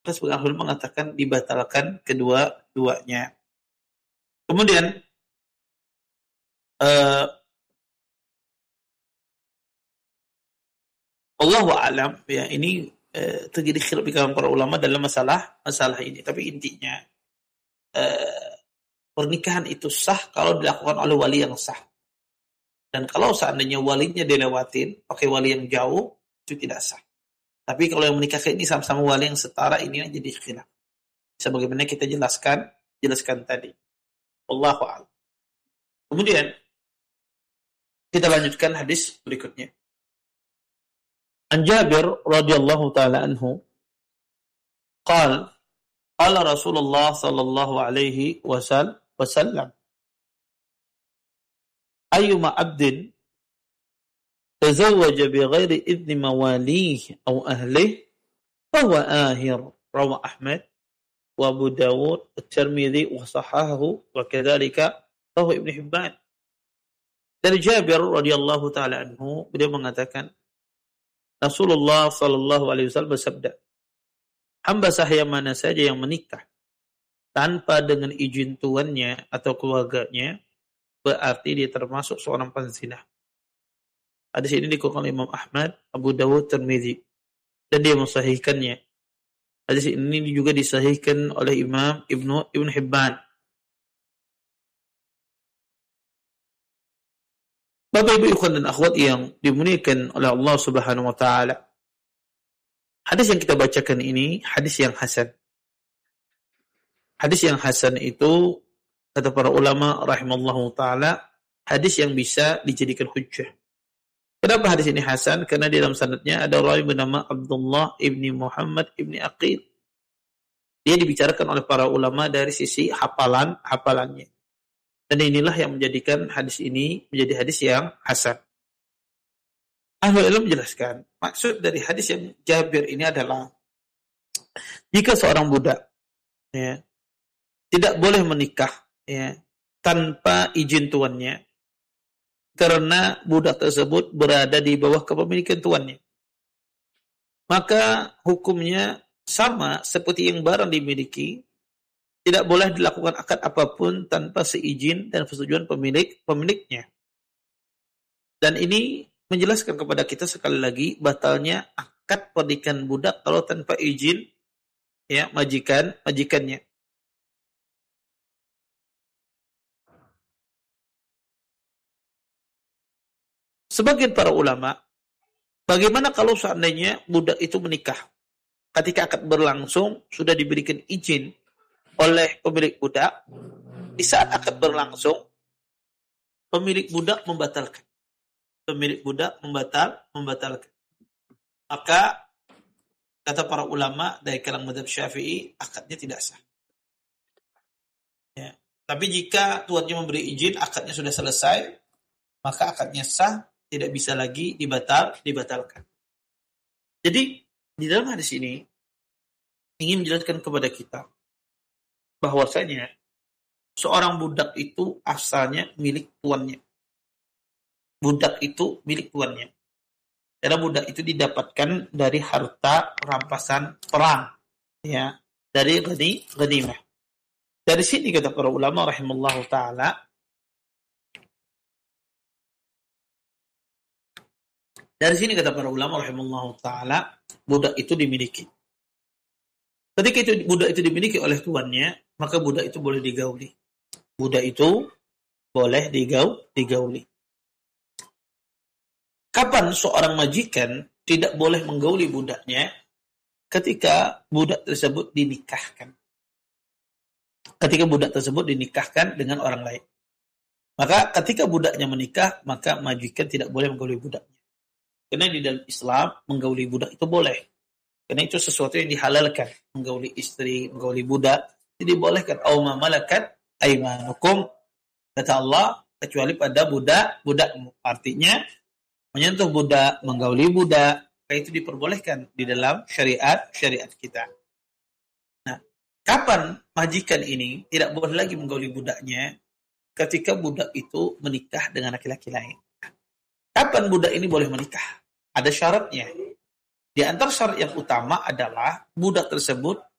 Maka sebagian ulama mengatakan dibatalkan kedua-duanya. Kemudian Allahu a'lam, ya, ini terjadi khilaf di kalangan para ulama dalam masalah ini. Tapi intinya pernikahan itu sah kalau dilakukan oleh wali yang sah. Dan kalau seandainya walinya dilewatin pakai wali yang jauh, itu tidak sah. Tapi kalau yang menikahkan ini sama-sama wali yang setara, ini yang jadi khilaf. Sebagaimana kita jelaskan tadi. Wallahu a'lam. Kemudian kita lanjutkan hadis berikutnya. An Jabir radhiyallahu taala anhu qala qala Rasulullah sallallahu alaihi wasallam ayyuma 'abdin tazawwaja bighairi idzni mawalihi aw ahlihi fahuwa ahir. Rawahu Ahmad wa Abu Dawud, At-Tirmidzi wa sahahahu wa kadzalika rawahu Ibnu Hibban. Dari Jabir radhiyallahu taala anhu, beliau mengatakan Rasulullah sallallahu alaihi wasallam bersabda, hamba sahaya mana saja yang menikah tanpa dengan izin tuannya atau keluarganya, berarti dia termasuk seorang penzina. Hadis ini dikeluarkan oleh Imam Ahmad, Abu Dawud, Tirmidzi, dan dia mensahihkannya. Hadis ini juga disahihkan oleh Imam Ibnu Hibban. Bapak Ibu ikhwan dan akhwat yang dimuliakan oleh Allah Subhanahu wa taala. Hadis yang kita bacakan ini hadis yang hasan. Hadis yang hasan itu kata para ulama rahimallahu taala, hadis yang bisa dijadikan hujjah. Kenapa hadis ini hasan? Karena di dalam sanadnya ada rawi bernama Abdullah ibni Muhammad ibni Aqil. Dia dibicarakan oleh para ulama dari sisi hafalannya. Dan inilah yang menjadikan hadis ini menjadi hadis yang hasan. Ahlul ilm menjelaskan, maksud dari hadis yang Jabir ini adalah jika seorang budak ya, tidak boleh menikah ya, tanpa izin tuannya, karena budak tersebut berada di bawah kepemilikan tuannya, maka hukumnya sama seperti yang barang dimiliki. Tidak boleh dilakukan akad apapun tanpa seizin dan persetujuan pemiliknya. Dan ini menjelaskan kepada kita sekali lagi batalnya akad pernikahan budak kalau tanpa izin ya majikannya. Sebagian para ulama, bagaimana kalau seandainya budak itu menikah? Ketika akad berlangsung sudah diberikan izin oleh pemilik budak, di saat akad berlangsung pemilik budak membatalkan. Membatalkan. Maka kata para ulama dari kalangan mazhab Syafi'i, akadnya tidak sah. Ya. Tapi jika tuannya memberi izin, akadnya sudah selesai, maka akadnya sah, tidak bisa lagi dibatalkan. Jadi di dalam hadis ini ingin menjelaskan kepada kita bahwasanya seorang budak itu asalnya milik tuannya. Budak itu milik tuannya. Karena budak itu didapatkan dari harta rampasan perang, ya, dari ghanimah. Dari sini kata para ulama rahimallahu taala, budak itu dimiliki. Ketika budak itu dimiliki oleh tuannya, maka budak itu boleh digauli. Digauli. Kapan seorang majikan tidak boleh menggauli budaknya? Ketika budak tersebut dinikahkan. Dengan orang lain. Maka ketika budaknya menikah, maka majikan tidak boleh menggauli budaknya. Karena di dalam Islam menggauli budak itu boleh. Karena itu sesuatu yang dihalalkan. Menggauli istri, menggauli budak, jadi dibolehkan. Aw ma malakat aymanukum, kata Allah, kecuali pada budakmu. Artinya menyentuh budak, menggauli budak, itu diperbolehkan di dalam syariat kita. Nah, kapan majikan ini tidak boleh lagi menggauli budaknya? Ketika budak itu menikah dengan laki-laki lain. Kapan budak ini boleh menikah? Ada syaratnya. Di antara syarat yang utama adalah budak tersebut